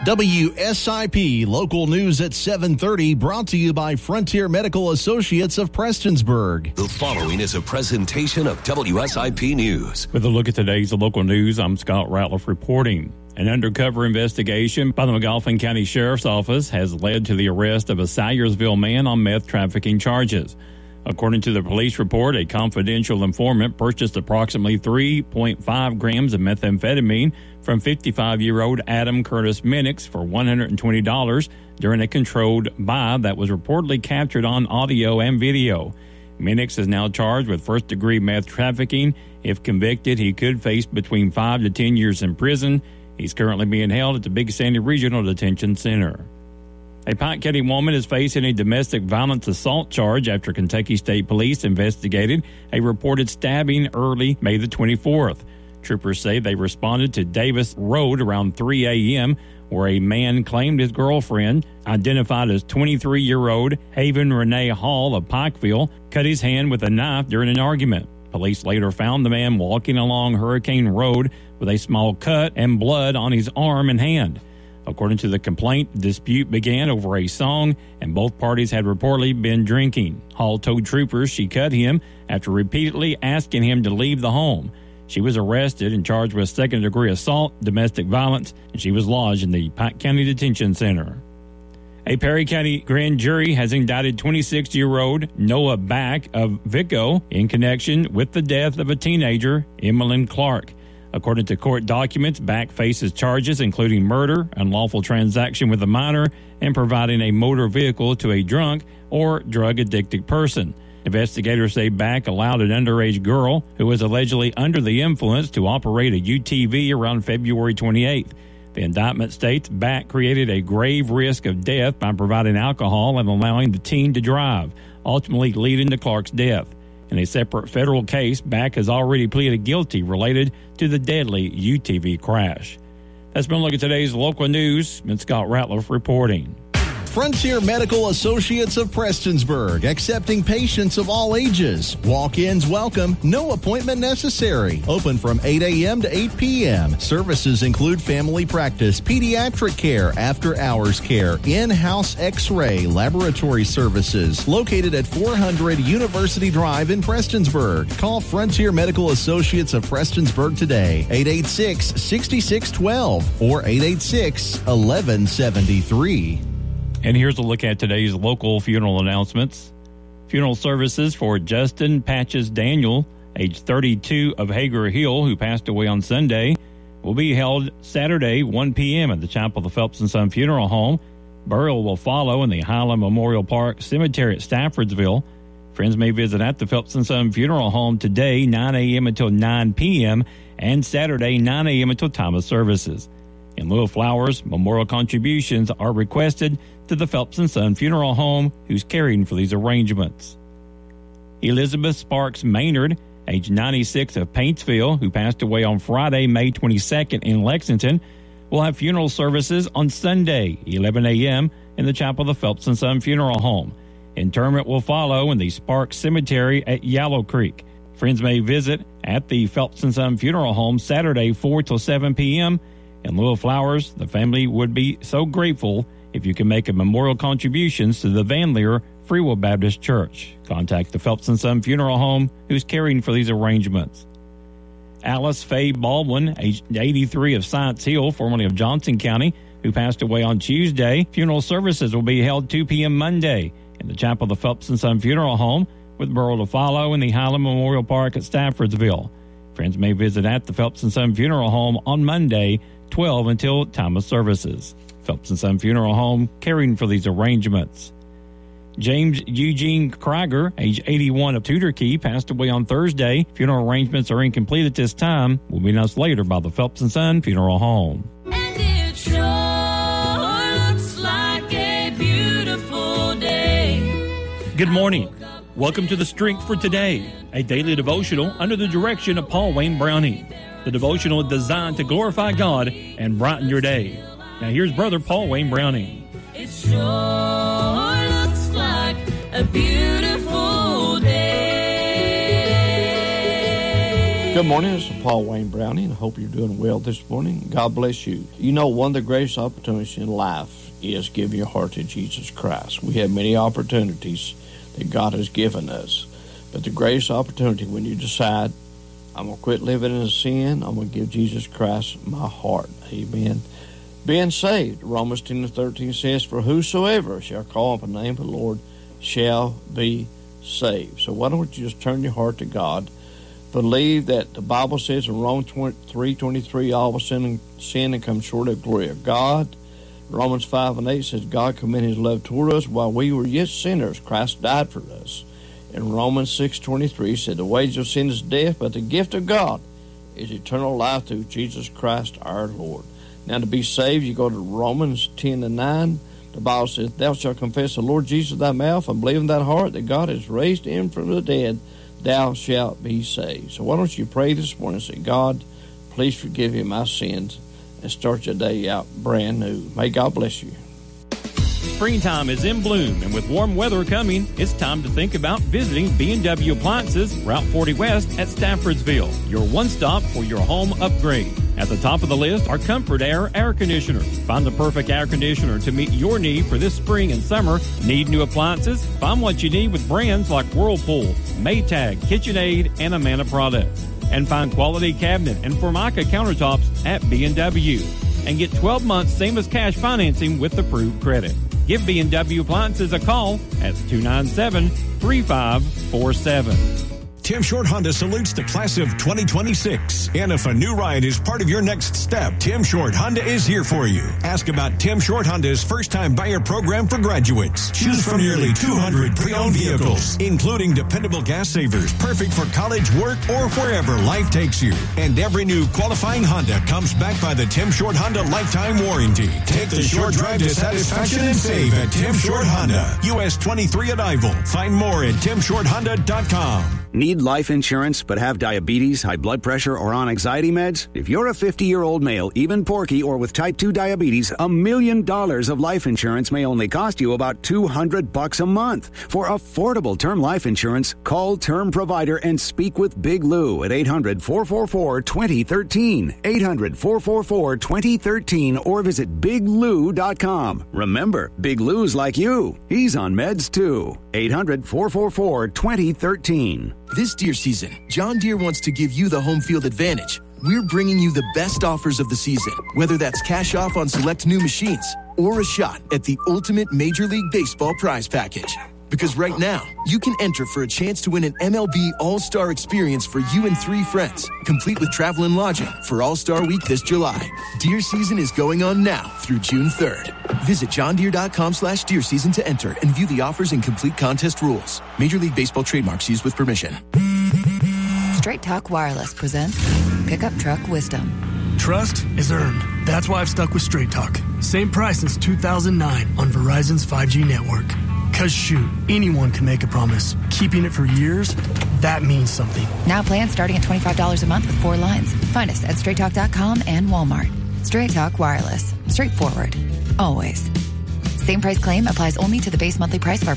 WSIP Local News at 7:30, brought to you by Frontier Medical Associates of Prestonsburg. The following is a presentation of WSIP News. With a look at today's local news, I'm Scott Ratliff reporting. An undercover investigation by the McGoffin County Sheriff's Office has led to the arrest of a Salyersville man on meth trafficking charges. According to the police report, a confidential informant purchased approximately 3.5 grams of methamphetamine from 55-year-old Adam Curtis Minix for $120 during a controlled buy that was reportedly captured on audio and video. Minix is now charged with first-degree meth trafficking. If convicted, he could face between 5 to 10 years in prison. He's currently being held at the Big Sandy Regional Detention Center. A Pike County woman is facing a domestic violence assault charge after Kentucky State Police investigated a reported stabbing early May the 24th. Troopers say they responded to Davis Road around 3 a.m., where a man claimed his girlfriend, identified as 23-year-old Haven Renee Hall of Pikeville, cut his hand with a knife during an argument. Police later found the man walking along Hurricane Road with a small cut and blood on his arm and hand. According to the complaint, the dispute began over a song, and both parties had reportedly been drinking. Hall told troopers she cut him after repeatedly asking him to leave the home. She was arrested and charged with second-degree assault, domestic violence, and she was lodged in the Pike County Detention Center. A Perry County grand jury has indicted 26-year-old Noah Back of Vico in connection with the death of a teenager, Emmeline Clark. According to court documents, Back faces charges including murder, unlawful transaction with a minor, and providing a motor vehicle to a drunk or drug-addicted person. Investigators say Back allowed an underage girl who was allegedly under the influence to operate a UTV around February 28th. The indictment states Back created a grave risk of death by providing alcohol and allowing the teen to drive, ultimately leading to Clark's death. In a separate federal case, Back has already pleaded guilty related to the deadly UTV crash. That's been a look at today's local news. I'm Scott Ratliff reporting. Frontier Medical Associates of Prestonsburg, accepting patients of all ages. Walk-ins welcome, no appointment necessary. Open from 8 a.m. to 8 p.m. Services include family practice, pediatric care, after-hours care, in-house x-ray, laboratory services. Located at 400 University Drive in Prestonsburg. Call Frontier Medical Associates of Prestonsburg today, 886-6612 or 886-1173. And here's a look at today's local funeral announcements. Funeral services for Justin Patches Daniel, age 32, of Hager Hill, who passed away on Sunday, will be held Saturday, 1 p.m. at the Chapel of the Phelps & Son Funeral Home. Burial will follow in the Highland Memorial Park Cemetery at Staffordsville. Friends may visit at the Phelps & Son Funeral Home today, 9 a.m. until 9 p.m., and Saturday, 9 a.m. until time of services. In lieu of flowers, memorial contributions are requested to the Phelps & Son Funeral Home, who's caring for these arrangements. Elizabeth Sparks Maynard, age 96, of Paintsville, who passed away on Friday, May 22nd in Lexington, will have funeral services on Sunday, 11 a.m. in the Chapel of the Phelps & Son Funeral Home. Interment will follow in the Sparks Cemetery at Yellow Creek. Friends may visit at the Phelps & Son Funeral Home Saturday, 4 till 7 p.m. In lieu of flowers, the family would be so grateful if you can make a memorial contributions to the Van Leer Free Will Baptist Church. Contact the Phelps & Son Funeral Home, who's caring for these arrangements. Alice Faye Baldwin, age 83, of Science Hill, formerly of Johnson County, who passed away on Tuesday. Funeral services will be held 2 p.m. Monday in the Chapel of the Phelps & Son Funeral Home, with burial to follow in the Highland Memorial Park at Staffordsville. Friends may visit at the Phelps & Son Funeral Home on Monday, 12 until time of services. Phelps & Son Funeral Home, caring for these arrangements. James Eugene Krieger, age 81, of Tudor Key, passed away on Thursday. Funeral arrangements are incomplete at this time. Will be announced later by the Phelps & Son Funeral Home. And it sure looks like a beautiful day. Good morning. Welcome to The Strength for Today, a daily devotional under the direction of Paul Wayne Browning. The devotional is designed to glorify God and brighten your day. Now here's Brother Paul Wayne Browning. It sure looks like a beautiful day. Good morning, this is Paul Wayne Browning. I hope you're doing well this morning. God bless you. You know, one of the greatest opportunities in life is giving your heart to Jesus Christ. We have many opportunities that God has given us. But the greatest opportunity when you decide, I'm going to quit living in sin, I'm going to give Jesus Christ my heart. Amen. Being saved, Romans 10:13 says, for whosoever shall call upon the name of the Lord shall be saved. So why don't you just turn your heart to God? Believe that the Bible says in Romans 3:23, all of sin and come short of the glory of God. Romans 5:8 says, God commended his love toward us while we were yet sinners. Christ died for us. And Romans 6:23 said, the wages of sin is death, but the gift of God is eternal life through Jesus Christ our Lord. Now to be saved, you go to Romans 10:9. The Bible says, thou shalt confess the Lord Jesus with thy mouth and believe in thy heart that God has raised him from the dead, thou shalt be saved. So why don't you pray this morning and say, God, please forgive me my sins and start your day out brand new. May God bless you. Springtime is in bloom, and with warm weather coming, it's time to think about visiting B&W Appliances, Route 40 West at Staffordsville, your one-stop for your home upgrade. At the top of the list are Comfort Air air conditioners. Find the perfect air conditioner to meet your need for this spring and summer. Need new appliances? Find what you need with brands like Whirlpool, Maytag, KitchenAid, and Amana products. And find quality cabinet and Formica countertops at B&W. And get 12 months same-as cash financing with approved credit. Give B&W Appliances a call at 297-3547. Tim Short Honda salutes the class of 2026. And if a new ride is part of your next step, Tim Short Honda is here for you. Ask about Tim Short Honda's first-time buyer program for graduates. Choose from nearly 200 pre-owned vehicles, including dependable gas savers, perfect for college, work, or wherever life takes you. And every new qualifying Honda comes backed by the Tim Short Honda lifetime warranty. Take the short drive to satisfaction and save at Tim Short Honda. US 23 at Ivel. Find more at timshorthonda.com. Need life insurance but have diabetes, high blood pressure, or on anxiety meds? If you're a 50-year-old male, even porky, or with type 2 diabetes, $1 million of life insurance may only cost you about $200 a month. For affordable term life insurance, call Term Provider and speak with Big Lou at 800-444-2013, 800-444-2013, or visit biglou.com. Remember, Big Lou's like you. He's on meds too. 800-444-2013. This deer season, John Deere wants to give you the home field advantage. We're bringing you the best offers of the season, whether that's cash off on select new machines or a shot at the ultimate Major League Baseball prize package. Because right now, you can enter for a chance to win an MLB All-Star experience for you and 3 friends, complete with travel and lodging for All-Star Week this July. Deer season is going on now through June 3rd. Visit johndeere.com/deer season to enter and view the offers and complete contest rules. Major League Baseball trademarks used with permission. Straight Talk Wireless presents Pickup Truck Wisdom. Trust is earned. That's why I've stuck with Straight Talk. Same price since 2009 on Verizon's 5G network. Cause shoot, anyone can make a promise. Keeping it for years, that means something. Now plans starting at $25 a month with 4 lines. Find us at straighttalk.com and Walmart. Straight Talk Wireless. Straightforward. Always. Same price claim applies only to the base monthly price of our